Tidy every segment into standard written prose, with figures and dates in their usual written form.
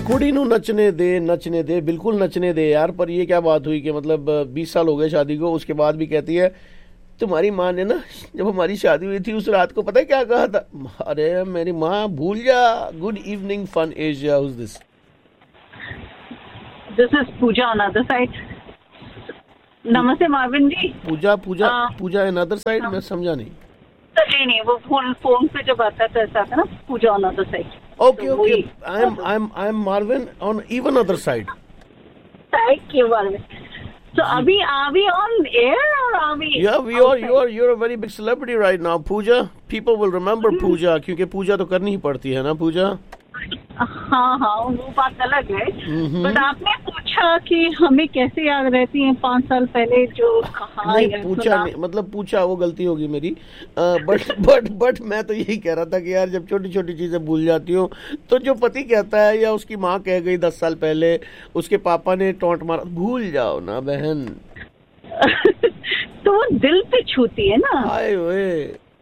कुड़ी नू नचने दे, बिल्कुल नचने दे यार। पर ये क्या बात हुई कि मतलब 20 साल हो गए शादी को, उसके बाद भी कहती है तुम्हारी माँ ने ना जब हमारी शादी हुई थी उस रात को पता है क्या कहा था? अरे मेरी माँ भूल जा। Good evening fun Asia, who's this? This is Pooja on other side. नमस्ते मार्विन जी। पूजा अनदर साइड, मैं समझा नहीं। नहीं वो फोन पे जब आता है तो ऐसा आता है ना, पूजा on other side. Okay. I am Marvin on even other side. Thank you, Marvin. So are we on air or are we? Yeah, you're a very big celebrity right now, Pooja. People will remember Pooja क्योंकि पूजा तो करनी ही पड़ती है ना पूजा। हाँ वो बात अलग है। बट आपने पूछा कि हमें कैसे याद रहती हैं 5 साल पहले जो कहा। नहीं पूछा नहीं, मतलब पूछा वो गलती होगी मेरी। बट मैं तो यही कह रहा था कि यार जब छोटी छोटी चीजें भूल जाती हो तो जो पति कहता है या उसकी माँ कह गई 10 साल पहले, उसके पापा ने टोंट मारा, भूल जाओ ना बहन। तो वो दिल पे छूती है ना। हाय वे।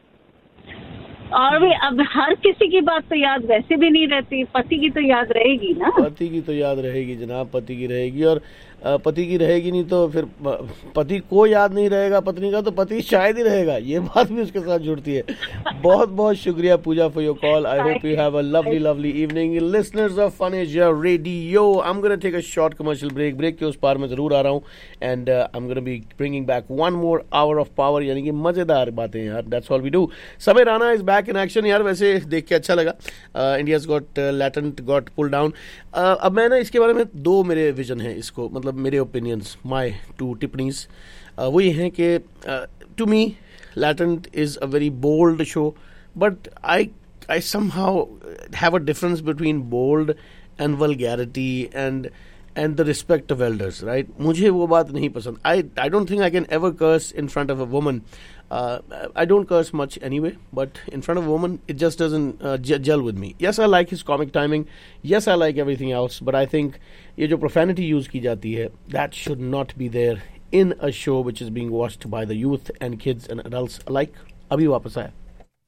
और भी अब हर किसी की बात तो याद वैसे भी नहीं रहती, पति की तो याद रहेगी ना। पति की तो याद रहेगी जनाब, पति की रहेगी। और पति की रहेगी नहीं तो फिर पति को याद नहीं रहेगा पत्नी का, तो पति शायद ही रहेगा। ये बात भी उसके साथ जुड़ती है। बहुत बहुत शुक्रिया पूजा for your call. I hope you have a lovely evening. Listeners of fun Asia radio, I am gonna take a short commercial break के उस पार में जरूर आ रहा हूँ। And I am gonna be bringing back 1 more hour of power, यानी कि मजेदार बातें यार। That's all we do. समय Rana is back in action. यार वैसे देख के अच्छा लगा। India's got latent got pull down. अब मैं ना इसके बारे में 2 मेरे विजन है इसको, मतलब मेरे ओपिनियंस, माय 2 टिप्पणीज वो ये हैं कि to me latent is a very bold show, but I somehow have a difference between bold and vulgarity and the respect of elders, right? मुझे वो बात नहीं पसंद। I don't think I can ever curse in front of a woman. I don't curse much anyway, but in front of a woman, it just doesn't gel with me. Yes, I like his comic timing. Yes, I like everything else, but I think ये जो profanity use की जाती है, that should not be there in a show which is being watched by the youth and kids and adults alike. अभी वापस आया।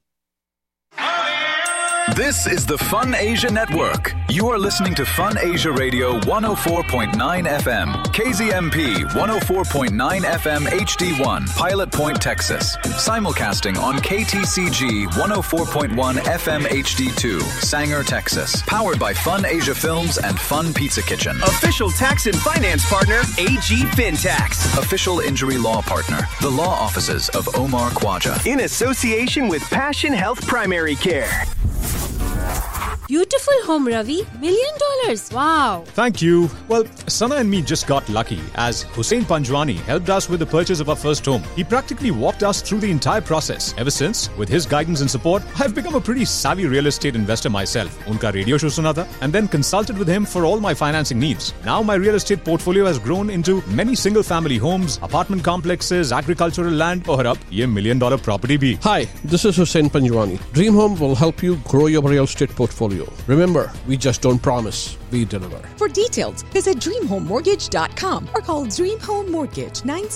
This is the Fun Asia Network. You are listening to Fun Asia Radio 104.9 FM, KZMP 104.9 FM HD1, Pilot Point, Texas. Simulcasting on KTCG 104.1 FM HD2, Sanger, Texas. Powered by Fun Asia Films and Fun Pizza Kitchen. Official tax and finance partner, AG FinTax. Official injury law partner, the law offices of Omar Khwaja. In association with Passion Health Primary Care. Beautiful home, Ravi. $1 million. Wow. Thank you. Well, Sana and me just got lucky as Hussein Panjwani helped us with the purchase of our first home. He practically walked us through the entire process. Ever since, with his guidance and support, I've become a pretty savvy real estate investor myself. Unka radio show suna tha and then consulted with him for all my financing needs. Now my real estate portfolio has grown into many single family homes, apartment complexes, agricultural land, aur ab ye $1 million property bhi. Hi, this is Hussein Panjwani. Dream Home will help you grow your real estate portfolio. Remember, we just don't promise, we deliver. For details, visit dreamhomemortgage.com or call Dream Home Mortgage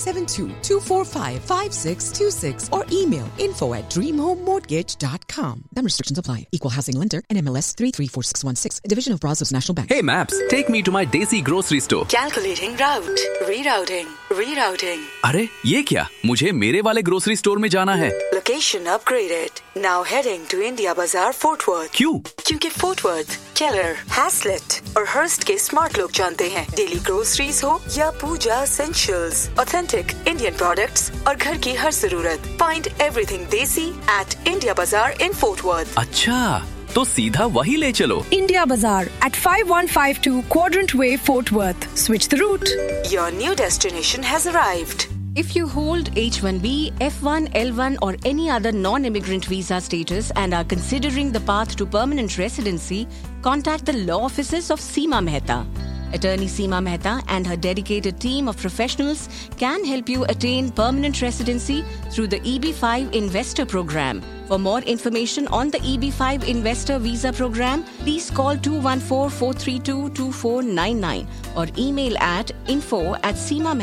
972-245-5626 or email info@dreamhomemortgage.com. Some restrictions apply. Equal housing lender, NMLS 334616, a division of Brazos National Bank. Hey Maps, take me to my Desi grocery store. Calculating route. Rerouting. अरे ये क्या? मुझे मेरे वाले grocery store में जाना है। Location upgraded. Now heading to India Bazaar, Fort Worth. क्यों? क्योंकि Fort Worth, Keller, Haslett और Hearst के स्मार्ट लोग जानते हैं। डेली ग्रोसरीज हो या पूजा essentials, authentic Indian products और घर की हर जरूरत। Find everything Desi at India Bazaar in Fort Worth. अच्छा, तो सीधा वही ले चलो। India Bazaar at 5152 Quadrant Way, Fort Worth. Switch the route. Your new destination has arrived. If you hold H-1B, F-1, L-1 or any other non-immigrant visa status and are considering the path to permanent residency, contact the law offices of Seema Mehta. Attorney Seema Mehta and her dedicated team of professionals can help you attain permanent residency through the EB-5 Investor Program. For more information on the EB-5 Investor Visa Program, please call 214-432-2499 or email at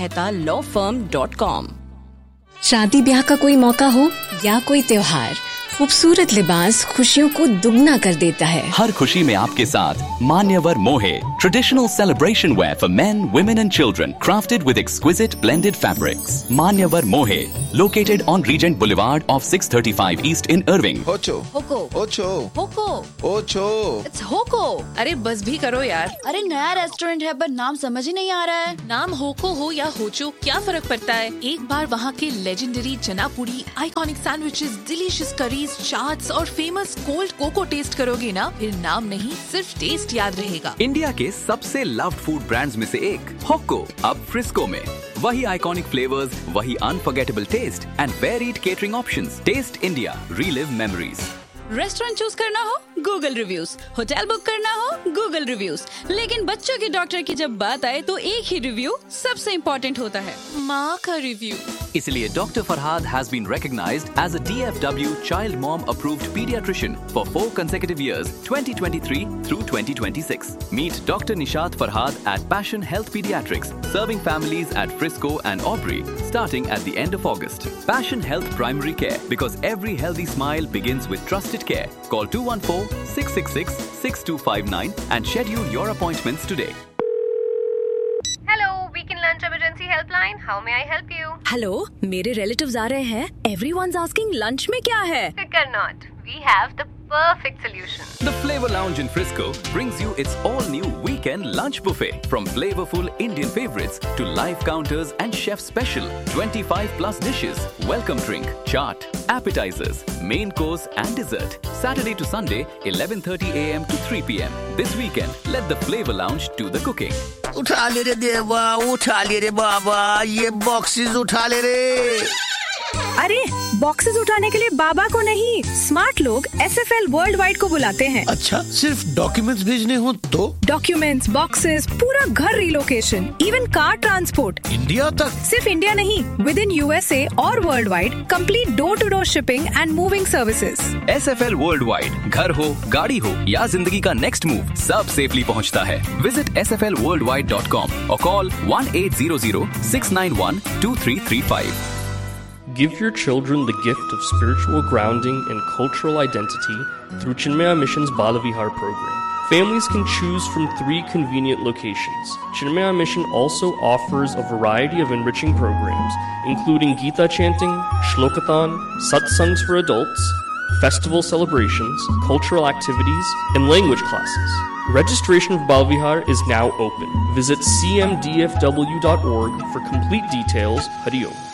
info@seemamehtalaw.com. शादी ब्याह का कोई मौका हो या कोई त्योहार, खूबसूरत लिबास खुशियों को दुगना कर देता है। हर खुशी में आपके साथ मान्यवर मोहे, traditional celebration where for main, women and children, crafted with exquisite blended fabrics. मान्यवर मोहे, located on Regent Boulevard off 635 East in Irving. Hocho. होको, Ocho. होको, Ocho. It's होको। अरे बस भी करो यार। अरे नया रेस्टोरेंट है पर नाम समझ ही नहीं आ रहा है। नाम होको हो या होचो क्या फर्क पड़ता है? एक बार वहाँ के लेजेंडरी चना पूरी, iconic sandwiches, delicious curries, chaats और फेमस कोल्ड कोको टेस्ट करोगे ना, फिर नाम नहीं सिर्फ टेस्ट याद रहेगा। इंडिया के सबसे लव्ड फूड ब्रांड्स में से एक होको अब फ्रिस्को में। वही आइकॉनिक फ्लेवर्स, वही unforgettable test and varied catering options. Test India, relive memories. Restaurant choose करना हो गूगल रिव्यूज, होटल बुक करना हो गूगल रिव्यूज, लेकिन बच्चों के डॉक्टर की जब बात आए तो एक ही रिव्यू सबसे इम्पोर्टेंट होता है, माँ का रिव्यू। इसलिए Dr. Farhad has been recognized as a DFW Child Mom Approved Pediatrician for 4 consecutive years, 2023 through 2026. Meet Dr. Nishat Farhad at Passion Health Pediatrics, serving families at Frisco and Aubrey, starting at the end of August. Passion Health Primary Care, because every healthy smile begins with trusted care. Call 214-666-6259 and schedule your appointments today. Hello, Weekend Lunch Emergency Helpline. How may I help you? Hello, मेरे relatives आ रहे हैं। Everyone's asking lunch में क्या है? Fear not. We have the perfect solution. The Flavor Lounge in Frisco brings you its all-new weekend lunch buffet. From flavorful Indian favorites to live counters and chef special 25+ dishes, welcome drink, chaat, appetizers, main course and dessert. Saturday to Sunday, 11:30 a.m. to 3 p.m. This weekend, let the Flavor Lounge do the cooking. उठा ले रे देवा, उठा ले रे बाबा, ये boxes उठा ले रे। अरे बॉक्सेस उठाने के लिए बाबा को नहीं, स्मार्ट लोग SFL वर्ल्ड वाइड को बुलाते हैं। अच्छा, सिर्फ डॉक्यूमेंट्स भेजने हो तो? डॉक्यूमेंट्स, बॉक्सेस, पूरा घर relocation, even car transport, India तक? सिर्फ इंडिया नहीं, विद इन USA और world wide, complete door to door shipping and moving services. SFL world wide, घर हो, गाड़ी हो या जिंदगी का नेक्स्ट मूव, सब सेफली पहुंचता है। विजिट sflworldwide.com और call 1-800-691-2335. Give your children the gift of spiritual grounding and cultural identity through Chinmaya Mission's Balavihar program. Families can choose from 3 convenient locations. Chinmaya Mission also offers a variety of enriching programs, including Gita chanting, Shlokathon, satsangs for adults, festival celebrations, cultural activities, and language classes. Registration for Balavihar is now open. Visit cmdfw.org for complete details. Hari Om.